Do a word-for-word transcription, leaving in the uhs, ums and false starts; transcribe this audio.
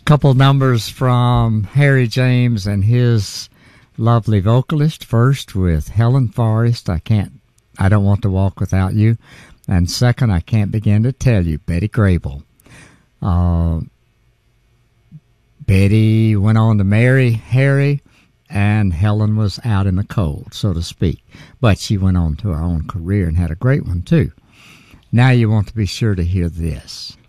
Couple numbers from Harry James and his lovely vocalist. First with Helen Forrest, I Can't, I Don't Want to Walk Without You. And second, I Can't Begin to Tell You, Betty Grable. Uh, Betty went on to marry Harry, and Helen was out in the cold, so to speak. But she went on to her own career and had a great one, too. Now you want to be sure to hear this.